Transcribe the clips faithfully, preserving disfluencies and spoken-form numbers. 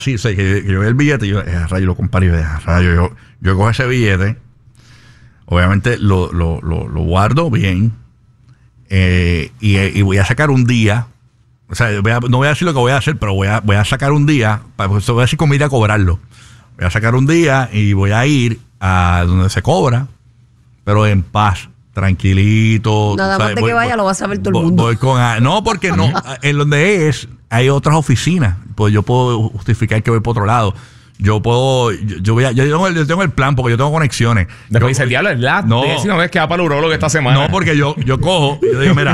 Sí, sé que, que yo vi el billete y yo, eh, rayo, lo comparé, yo, eh, rayo, yo, yo cojo ese billete, obviamente lo, lo, lo, lo guardo bien eh, y, y voy a sacar un día, o sea, voy a, no voy a decir lo que voy a hacer, pero voy a, voy a sacar un día, pues voy a decir cómo ir a cobrarlo. Voy a sacar un día y voy a ir a donde se cobra, pero en paz. Tranquilito. Nada más de voy, que vaya voy, lo va a saber todo el voy, mundo. Voy con, no, porque no, en donde es, hay otras oficinas. Pues yo puedo justificar que voy por otro lado. Yo puedo, yo, yo voy a, yo tengo, el, yo tengo el plan porque yo tengo conexiones. Después yo, dice, diablo, es la no, décima vez que va para el urólogo esta semana. No, porque yo, yo cojo y yo digo, mira,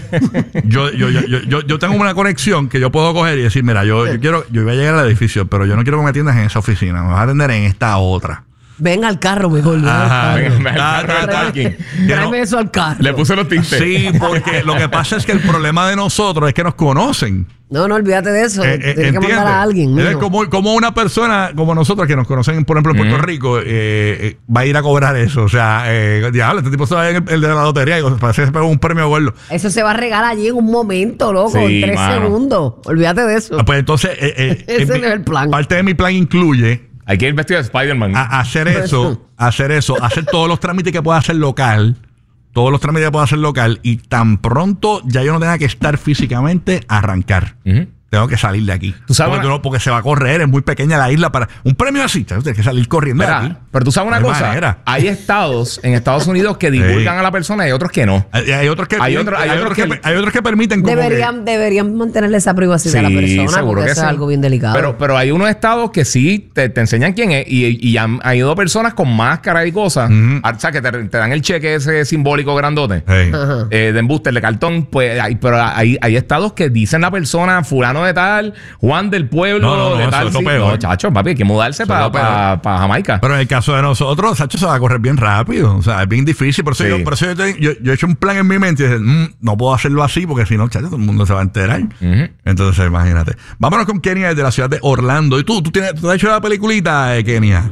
yo, yo, yo, yo, yo, yo tengo una conexión que yo puedo coger y decir, mira, yo, yo quiero, yo voy a llegar al edificio, pero yo no quiero que me atiendas en esa oficina, me vas a atender en esta otra. Ven al carro mejor. Ajá, ven, ven al ah, carro del ah, parking. Tráeme eso al carro. Le puse los tintes. Sí, porque lo que pasa es que el problema de nosotros es que nos conocen. No, no, olvídate de eso. Eh, eh, Tienes que mandar a alguien. Es como, como una persona como nosotros que nos conocen, por ejemplo, en Puerto uh-huh. Rico, eh, eh, va a ir a cobrar eso. O sea, eh, diablo, este tipo se va en el, el de la lotería y parece que se pegó un premio gordo. Eso se va a regalar allí en un momento, loco, sí, en tres mano. segundos. Olvídate de eso. Ah, pues entonces, eh, eh, ese eh, no es el plan. Parte de mi plan incluye hay que ir vestido de Spider-Man. a, hacer eso, hacer eso, hacer todos los trámites que pueda hacer local. Todos los trámites que pueda hacer local. Y tan pronto ya yo no tenga que estar físicamente, arrancar. Uh-huh. Tengo que salir de aquí. ¿Tú sabes porque, una... no, porque se va a correr, es muy pequeña la isla para un premio así. Tienes que salir corriendo Espera, de aquí. Pero tú sabes una no cosa. Manera. Hay estados en Estados Unidos que divulgan sí. a la persona y hay otros que no. Hay, hay otros que hay, otro, hay, hay, otros otros que, que, hay otros que permiten. Como deberían, que... deberían mantenerle esa privacidad sí, a la persona. Seguro porque que eso sí. es algo bien delicado. Pero, pero hay unos estados que sí te, te enseñan quién es y, y han, han ido personas con máscara y cosas. Uh-huh. O sea, que te, te dan el cheque ese simbólico grandote hey. uh-huh. eh, de embuste, de cartón. Pues hay, pero hay, hay estados que dicen la persona, fulano de tal, Juan del pueblo. No, no, no, de tal, eso sí. peor. No, chacho, papi, hay que mudarse para pa, pa Jamaica. Pero en el caso de nosotros, Sacho se va a correr bien rápido. O sea, es bien difícil. Por eso, sí. yo, por eso yo, te, yo, yo he hecho un plan en mi mente y dije, mmm, no puedo hacerlo así porque si no, chacho, todo el mundo se va a enterar. Uh-huh. Entonces, imagínate. Vámonos con Kenia de la ciudad de Orlando. ¿Y tú? ¿Tú, tienes, tú has hecho la peliculita, eh, Kenia?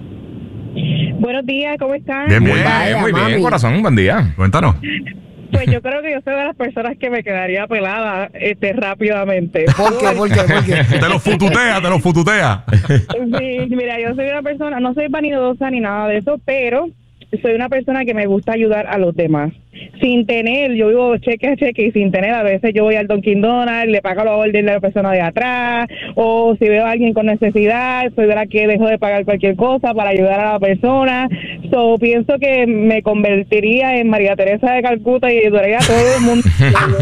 Buenos días, ¿cómo están? Bien, muy bien, bien, muy bien, bien corazón, buen día. Cuéntanos. Pues yo creo que yo soy de las personas que me quedaría pelada este, rápidamente. ¿Por qué? ¿Por qué? ¿Por qué? Te lo fututea, te lo fututea. Sí, mira, yo soy una persona, no soy vanidosa ni nada de eso, pero soy una persona que me gusta ayudar a los demás. Sin tener, yo vivo cheque a cheque y sin tener, a veces yo voy al Dunkin' Donuts, le pago la orden de la persona de atrás, o si veo a alguien con necesidad, soy de la que dejo de pagar cualquier cosa para ayudar a la persona. So, pienso que me convertiría en María Teresa de Calcuta y ayudaría a todo el mundo.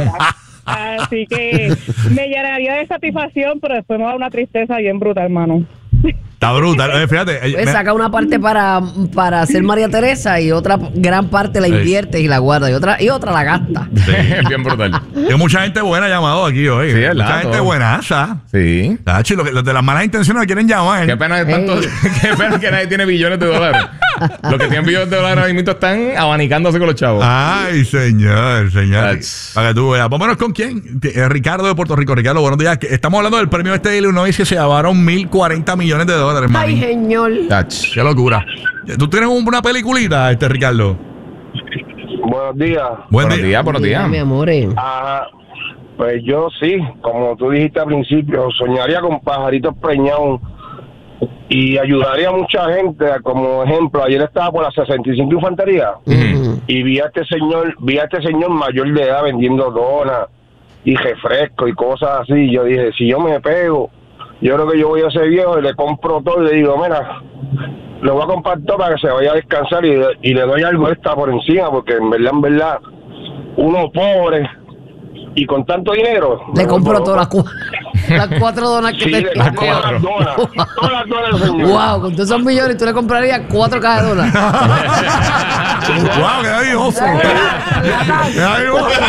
Así que me llenaría de satisfacción, pero después me da una tristeza bien brutal, hermano. Está brutal. Eh, fíjate. Eh, pues saca una parte para, para hacer María Teresa y otra gran parte la inviertes sí. y la guardas y otra, y otra la gasta. Sí, bien brutal. Hay mucha gente buena llamado aquí hoy. Sí, mucha gente buenaza. Sí. Tachi, los, los de las malas intenciones me quieren llamar. Qué pena que, tanto, qué pena que nadie tiene billones de dólares. Los que tienen billones de dólares ahora mismo están abanicándose con los chavos. Ay, señor, señor. That's... Para que tú veas. Vámonos con quién. Eh, Ricardo de Puerto Rico. Ricardo, buenos días. Estamos hablando del premio este de Illinois que se llevaron mil cuarenta millones de dólares. Ay, señor. That's, qué locura. ¿Tú tienes una peliculita, este Ricardo? Buenos días. Buen buenos día. días, buenos días. Mi amor. Ajá. Pues yo sí, como tú dijiste al principio, soñaría con pajaritos preñados y ayudaría a mucha gente. Como ejemplo, ayer estaba por la sesenta y cinco Infantería uh-huh. y vi a este señor, vi a este señor mayor de edad vendiendo donas y refrescos y cosas así. Yo dije, si yo me pego, yo creo que yo voy a ese viejo y le compro todo y le digo, mira, lo voy a comprar todo para que se vaya a descansar y, y le doy algo extra por encima, porque en verdad, en verdad, uno pobre y con tanto dinero. Le compro todas las, cu las cuatro donas que sí, te todas las donas, todas las donas, señor. Wow, con todos esos millones tú le comprarías cuatro cajas de donas. Wow, qué viejoso. Qué viejoso.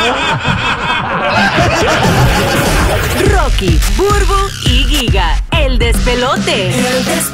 Rocky, Burbu y Giga, el despelote. El despelote.